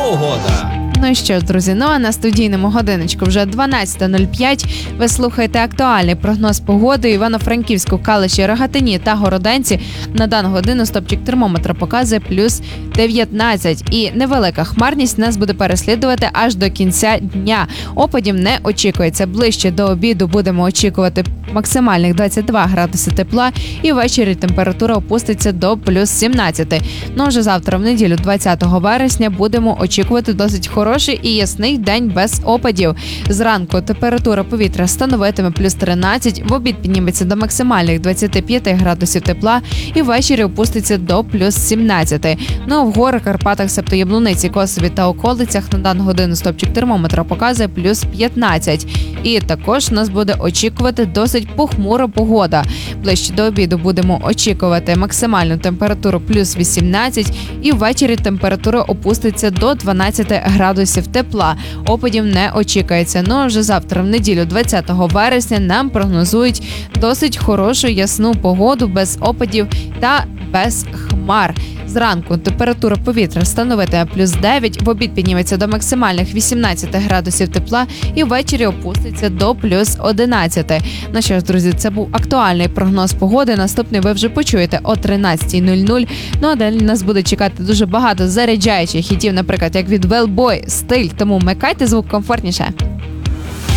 погода. Ну що ж, друзі, а на студійному годиночку вже 12:05. Ви слухаєте актуальний прогноз погоди. Івано-Франківську, Калиші, Рогатині та Городенці на дану годину стопчик термометра показує плюс 19. І невелика хмарність нас буде переслідувати аж до кінця дня. Опадів не очікується. Ближче до обіду будемо очікувати максимальних 22 градуси тепла, і ввечері температура опуститься до плюс 17. Ну, вже завтра, в неділю, 20 вересня, будемо очікувати досить хороший і ясний день без опадів. Зранку температура повітря становитиме плюс 13, в обід підніметься до максимальних 25 градусів тепла і ввечері опуститься до плюс 17. Ну, а в горах, Карпатах, Септо-Яблуниці, Косові та околицях на дану годину стопчик термометра показує плюс 15. І також нас буде очікувати досить похмура погода. Ближче до обіду будемо очікувати максимальну температуру плюс 18 і ввечері температура опуститься до 12 градусів тепла. Опадів не очікується. Ну а вже завтра, в неділю, 20 вересня, нам прогнозують досить хорошу ясну погоду без опадів та без хмар. Зранку температура повітря становитиме плюс 9, в обід підніметься до максимальних 18 градусів тепла і ввечері опуститься до плюс 11. Ну що ж, друзі, це був актуальний прогноз погоди. Наступний ви вже почуєте о 13:00. Ну а далі нас буде чекати дуже багато заряджаючих хітів, наприклад, як від Велбой, Стиль. Тому вмикайте звук комфортніше.